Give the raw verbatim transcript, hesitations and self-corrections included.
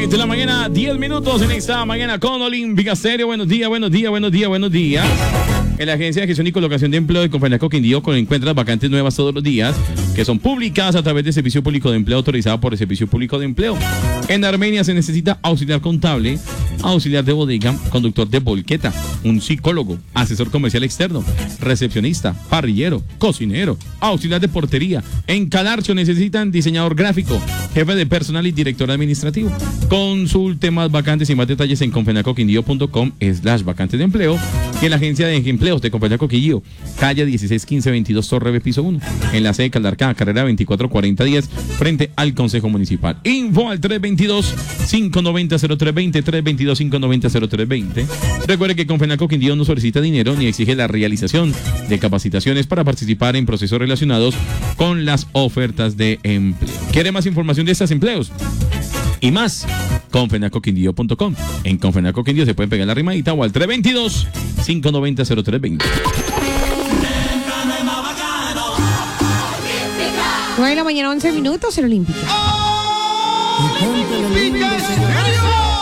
de la mañana, diez minutos en esta mañana con Olímpica Stereo. Buenos días, buenos días, buenos días, buenos días. En la Agencia de Gestión y Colocación de Empleo de Confenaco Quindío encuentras vacantes nuevas todos los días que son publicadas a través del Servicio Público de Empleo autorizado por el Servicio Público de Empleo. En Armenia se necesita auxiliar contable, auxiliar de bodega, conductor de volqueta, un psicólogo, asesor comercial externo, recepcionista, parrillero, cocinero, auxiliar de portería. En Calarcho necesitan diseñador gráfico, jefe de personal y director administrativo. Consulte más vacantes y más detalles en confenacoquindío.com slash vacantes de empleo y en la Agencia de Empleos de Confenaco Quindío, calle dieciséis quince veintidós Torre B, piso uno, en la sede Caldarcá, carrera veinticuatro cuarenta diez, frente al Consejo Municipal. Info al tres veintidós, cinco noventa, cero tres veinte, tres veintidós, cinco noventa, cero tres veinte. Recuerde que Confenaco Quindío no solicita dinero ni exige la realización de capacitaciones para participar en procesos relacionados con las ofertas de empleo. ¿Quiere más información de estos empleos? Y más, confenacoquindío punto com. En Confenaco Quindío se pueden pegar la rimadita o al tres veintidós, cinco noventa, cero tres veinte. nueve de la mañana, once minutos en Olímpica. ¡Olímpica Stereo!